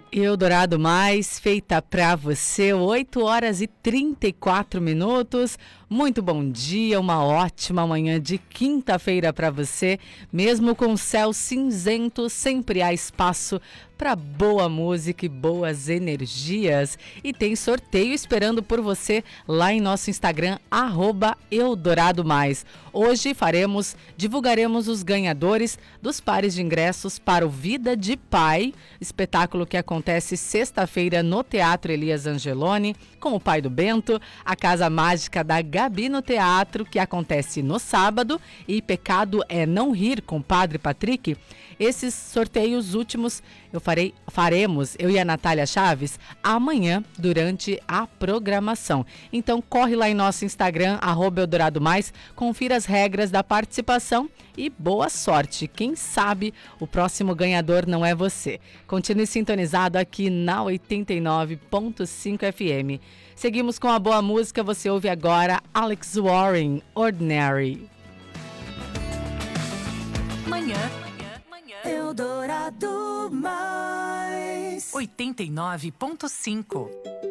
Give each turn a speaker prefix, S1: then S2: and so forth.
S1: Eldorado Mais, feita pra você, 8 horas e 34 minutos. Muito bom dia, uma ótima manhã de quinta-feira pra você. Mesmo com o céu cinzento, sempre há espaço para boa música e boas energias. E tem sorteio esperando por você lá em nosso Instagram, @EldoradoMais. Hoje divulgaremos os ganhadores dos pares de ingressos para o Vida de Pai, espetáculo que acontece sexta-feira no Teatro Elias Angeloni, com o pai do Bento, a Casa Mágica da Gabi no Teatro, que acontece no sábado, e Pecado é Não Rir, com o Padre Patrick. Esses sorteios últimos faremos, eu e a Natália Chaves, amanhã durante a programação. Então corre lá em nosso Instagram, @EldoradoMais, confira as regras da participação e boa sorte. Quem sabe o próximo ganhador não é você. Continue sintonizado aqui na 89.5 FM. Seguimos com a boa música, você ouve agora Alex Warren, Ordinary.
S2: Manhã
S3: Eldorado Mais
S2: 89.5.